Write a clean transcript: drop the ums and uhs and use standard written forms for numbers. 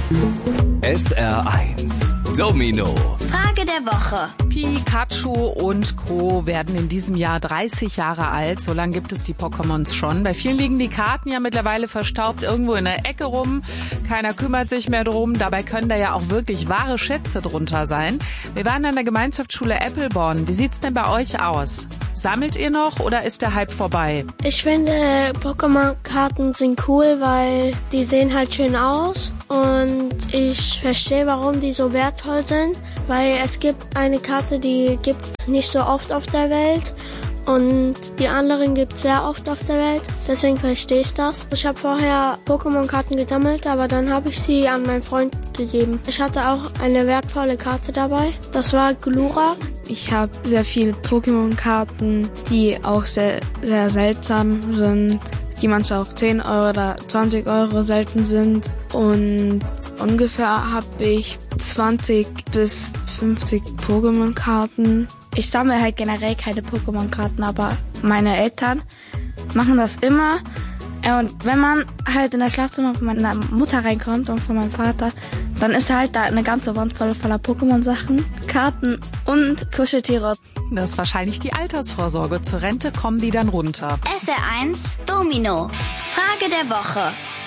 SR1 Domino. Frage der Woche. Pikachu und Co. werden in diesem Jahr 30 Jahre alt. So lange gibt es die Pokémons schon. Bei vielen liegen die Karten ja mittlerweile verstaubt irgendwo in der Ecke rum. Keiner kümmert sich mehr drum. Dabei können da ja auch wirklich wahre Schätze drunter sein. Wir waren an der Gemeinschaftsschule Eppelborn. Wie sieht's denn bei euch aus? Sammelt ihr noch oder ist der Hype vorbei? Ich finde, Pokémon-Karten sind cool, weil die sehen halt schön aus. Und ich verstehe, warum die so wertvoll sind, weil es gibt eine Karte, die gibt es nicht so oft auf der Welt und die anderen gibt es sehr oft auf der Welt. Deswegen verstehe ich das. Ich habe vorher Pokémon-Karten gesammelt, aber dann habe ich sie an meinen Freund gegeben. Ich hatte auch eine wertvolle Karte dabei. Das war Glurak. Ich habe sehr viele Pokémon-Karten, die auch sehr, sehr seltsam sind, die manchmal auch 10 Euro oder 20 Euro selten sind. Und ungefähr habe ich 20 bis 50 Pokémon-Karten. Ich sammle halt generell keine Pokémon-Karten, aber meine Eltern machen das immer. Und wenn man halt in das Schlafzimmer von meiner Mutter reinkommt und von meinem Vater, dann ist halt da eine ganze Wand voller Pokémon-Sachen, Karten und Kuscheltiere. Das ist wahrscheinlich die Altersvorsorge. Zur Rente kommen die dann runter. SR1 Domino. Frage der Woche.